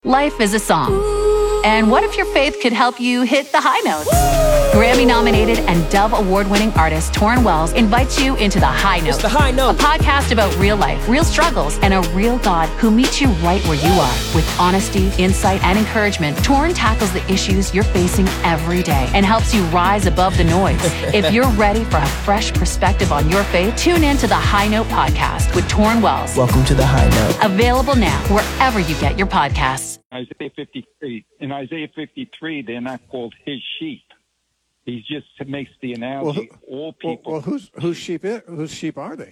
Life is a song. And what if your faith could help you hit the high notes? Grammy-nominated and Dove Award-winning artist Torrin Wells invites you into The High Note. It's The High Note. A podcast about real life, real struggles, and a real God who meets you right where you are. With honesty, insight, and encouragement, Torrin tackles the issues you're facing every day and helps you rise above the noise. If you're ready for a fresh perspective on your faith, tune in to The High Note podcast with Torrin Wells. Welcome to The High Note. Available now wherever you get your podcasts. Isaiah 53. In Isaiah 53, they're not called his sheep. He just makes the analogy. All people. Well, whose sheep are they?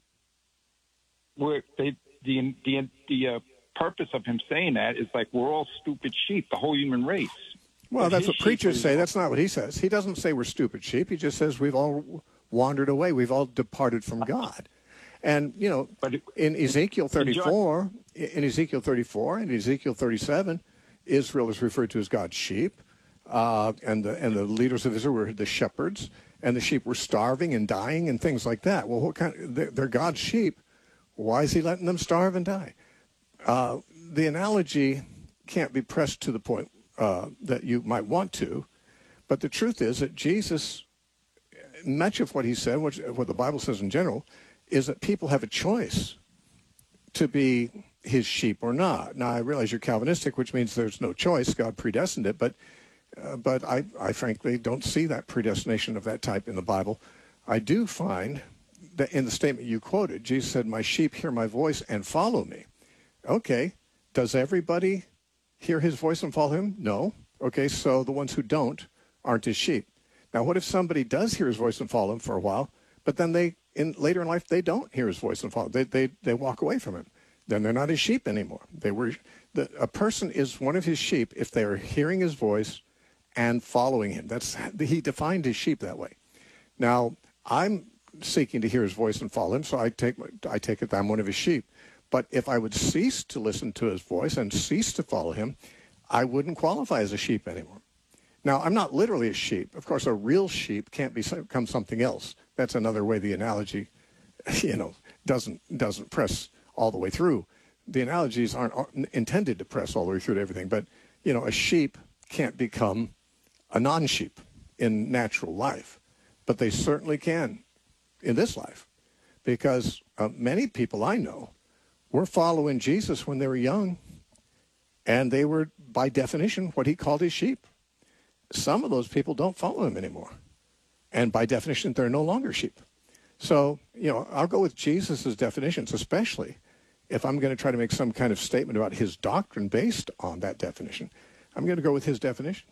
The purpose of him saying that is like we're all stupid sheep, the whole human race. Well, that's what preachers say. That's not what he says. He doesn't say we're stupid sheep. He just says we've all wandered away. We've all departed from God. And, you know, in Ezekiel 34, and Ezekiel 37, Israel is referred to as God's sheep, and the leaders of Israel were the shepherds, and the sheep were starving and dying and things like that. Well, they're God's sheep. Why is he letting them starve and die? The analogy can't be pressed to the point that you might want to, but the truth is that Jesus, much of what he said, what the Bible says in general, is that people have a choice to be his sheep or not. Now, I realize you're Calvinistic, which means there's no choice. God predestined it, but I frankly don't see that predestination of that type in the Bible. I do find that in the statement you quoted, Jesus said, "My sheep hear my voice and follow me." Okay, does everybody hear his voice and follow him? No. Okay, so the ones who don't aren't his sheep. Now, what if somebody does hear his voice and follow him for a while, but then later in life, they don't hear his voice and follow. They walk away from him. Then they're not his sheep anymore. A person is one of his sheep if they are hearing his voice and following him. He defined his sheep that way. Now, I'm seeking to hear his voice and follow him, so I take it that I'm one of his sheep. But if I would cease to listen to his voice and cease to follow him, I wouldn't qualify as a sheep anymore. Now, I'm not literally a sheep. Of course, a real sheep can't become something else. That's another way the analogy, doesn't press all the way through. The analogies aren't intended to press all the way through to everything. But, a sheep can't become a non-sheep in natural life. But they certainly can in this life. Because many people I know were following Jesus when they were young. And they were, by definition, what he called his sheep. Some of those people don't follow him anymore. And by definition, they're no longer sheep. So, I'll go with Jesus' definitions, especially if I'm going to try to make some kind of statement about his doctrine based on that definition. I'm going to go with his definition.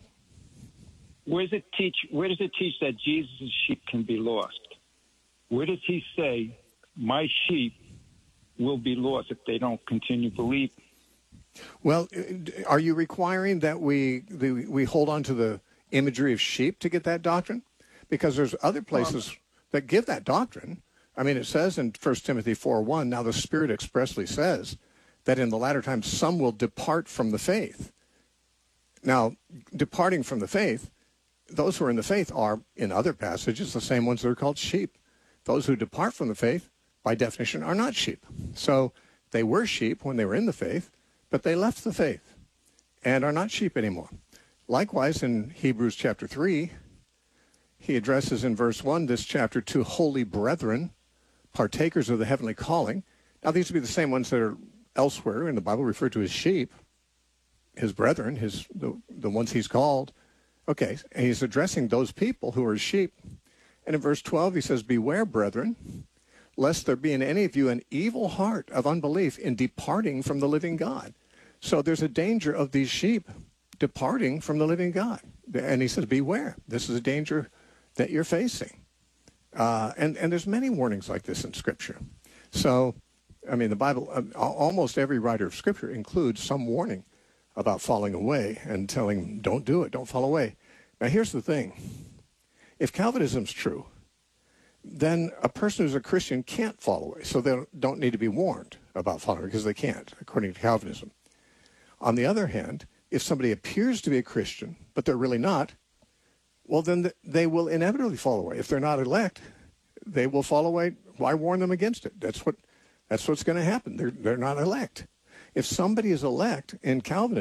Where does it teach that Jesus' sheep can be lost? Where does he say, my sheep will be lost if they don't continue believing? Well, are you requiring that we hold on to the imagery of sheep to get that doctrine? Because there's other places that give that doctrine. I mean, it says in 1 Timothy 4:1, now the Spirit expressly says that in the latter times some will depart from the faith. Now, departing from the faith, those who are in the faith are, in other passages, the same ones that are called sheep. Those who depart from the faith, by definition, are not sheep. So they were sheep when they were in the faith, but they left the faith and are not sheep anymore. Likewise, in Hebrews chapter 3, he addresses in verse 1 this chapter to holy brethren, partakers of the heavenly calling. Now, these would be the same ones that are elsewhere in the Bible referred to as sheep, his brethren, the ones he's called. Okay, and he's addressing those people who are sheep. And in verse 12, he says, beware, brethren, lest there be in any of you an evil heart of unbelief in departing from the living God. So there's a danger of these sheep departing from the living God. And he says, beware. This is a danger that you're facing. And there's many warnings like this in Scripture. So, I mean, the Bible, almost every writer of Scripture includes some warning about falling away and telling them, don't do it, don't fall away. Now, here's the thing. If Calvinism's true, then a person who's a Christian can't fall away. So they don't need to be warned about falling away because they can't, according to Calvinism. On the other hand, if somebody appears to be a Christian, but they're really not, well, then they will inevitably fall away. If they're not elect, they will fall away. Why warn them against it? That's what's going to happen. They're not elect. If somebody is elect in Calvinism,